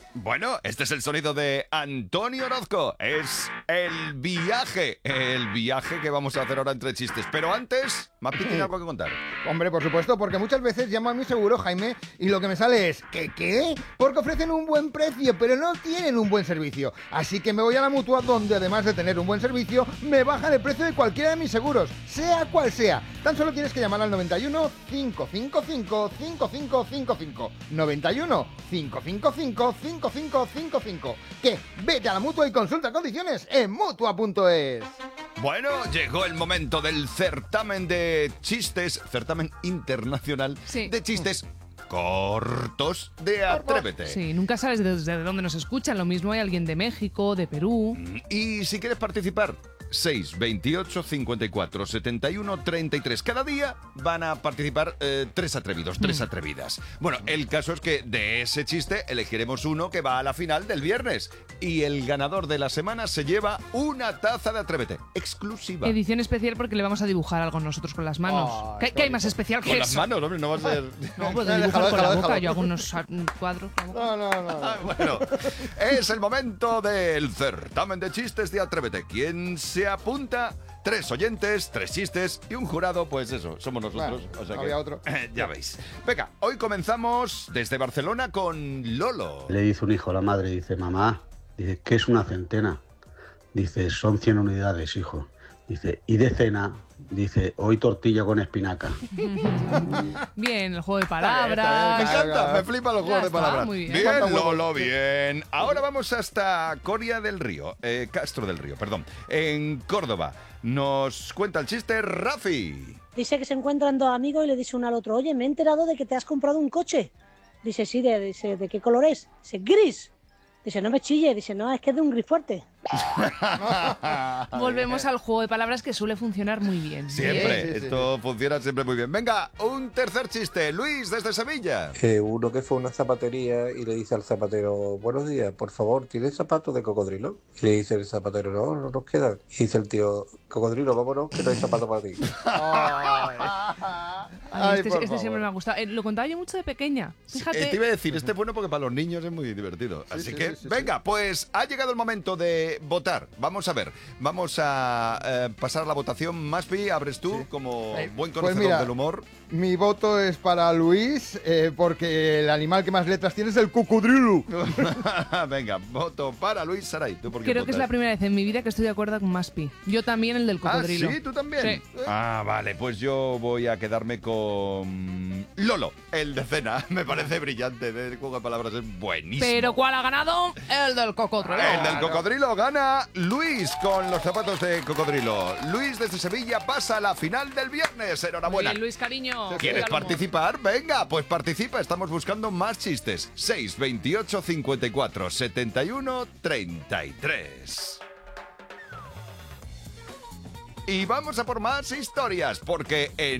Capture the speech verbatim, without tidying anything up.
Bueno, este es el sonido de Antonio Orozco. Es el viaje, el viaje que vamos a hacer ahora entre chistes. Pero antes, Mapi tiene algo que contar. Hombre, por supuesto, porque muchas veces llamo a mi seguro, Jaime, y lo que me sale es ¿qué qué? Porque ofrecen un buen precio, pero no tienen un buen servicio. Así que me voy a la Mutua, donde además de tener un buen servicio, me bajan el precio de cualquiera de mis seguros, sea cual sea. Tan solo tienes que llamar al noventa y uno, cinco cinco cinco, cinco cinco cinco cinco. noventa y uno, cinco cinco cinco, cinco cinco cinco cinco. Que vete a la Mutua y consulta condiciones en mutua punto es. Bueno, llegó el momento del certamen de chistes, certamen internacional Sí. de chistes cortos de Atrévete. Sí, nunca sabes desde dónde nos escuchan. Lo mismo hay alguien de México, de Perú. Y si quieres participar, seis veintiocho cincuenta y cuatro setenta y uno treinta y tres. Cada día van a participar eh, tres atrevidos, tres atrevidas. Bueno, el caso es que de ese chiste elegiremos uno que va a la final del viernes. Y el ganador de la semana se lleva una taza de Atrévete, exclusiva. Edición especial porque le vamos a dibujar algo nosotros con las manos. Ay, ¿Qué, qué hay más especial que Con eso? las manos, hombre, no va a ser... No, puedo Déjalo, dibujar con déjalo, la boca. déjalo. Yo hago unos ah, cuadros con la boca. No, no, no. Ah, bueno, es el momento del certamen de chistes de Atrévete. ¿Quién se apunta? Tres oyentes, tres chistes y un jurado, pues eso, somos nosotros. Bueno, o sea no que, había otro. eh, ya veis. Venga, hoy comenzamos desde Barcelona con Lolo. Le dice un hijo a la madre, dice, mamá, dice, ¿qué es una centena? Dice, son cien unidades, hijo. Dice, ¿y de cena? Dice, hoy tortilla con espinaca. Bien, el juego de Me palabras. encanta, me flipa los Ya juegos de está, palabras. muy bien. Bien, Lolo, bien. Ahora vamos hasta Coria del Río, eh, Castro del Río, perdón, en Córdoba. Nos cuenta el chiste Rafi. Dice que se encuentran dos amigos y le dice uno al otro, oye, me he enterado de que te has comprado un coche. Dice, sí, de, dice, ¿de qué color es? Dice, gris. Dice, no me chille. Dice, no, es que es de un gris fuerte. Volvemos al juego de palabras que suele funcionar muy bien. Siempre, Sí, sí, sí, esto funciona siempre muy bien. Venga, un tercer chiste, Luis, desde Sevilla. Eh, uno que fue a una zapatería y le dice al zapatero, buenos días, por favor, ¿tienes zapatos de cocodrilo? Y le dice el zapatero, no, no nos quedan. Y dice el tío, cocodrilo, vámonos, que no hay zapatos para ti. Ay, Ay, este por este favor. siempre me ha gustado. Eh, lo contaba yo mucho de pequeña. Fíjate. Eh, te iba a decir, este es bueno porque para los niños es muy divertido. Así sí, que, sí, sí, venga, pues ha llegado el momento de votar. Vamos a ver, vamos a eh, pasar la votación. Maspi, abres tú como Eh, buen pues conocedor mira, del humor. Mi voto es para Luis, eh, porque el animal que más letras tiene es el cocodrilo. Venga, voto para Luis Saray. ¿Tú por quién Creo que es la votas? primera vez en mi vida que estoy de acuerdo con Maspi. Yo también el del cocodrilo. Ah, ¿sí? ¿Tú también? Sí. Ah, vale, pues yo voy a quedarme con Lolo, el de cena. Me parece brillante, el juego de palabras es buenísimo. Pero ¿cuál ha ganado? El del cocodrilo. El del cocodrilo gana Luis con los zapatos de cocodrilo. Luis desde Sevilla pasa a la final del viernes. Muy Enhorabuena. bien, Luis, cariño. ¿Quieres Viva el humor. participar? Venga, pues participa. Estamos buscando más chistes. seis veintiocho cincuenta y cuatro setenta y uno treinta y tres. Y vamos a por más historias, porque en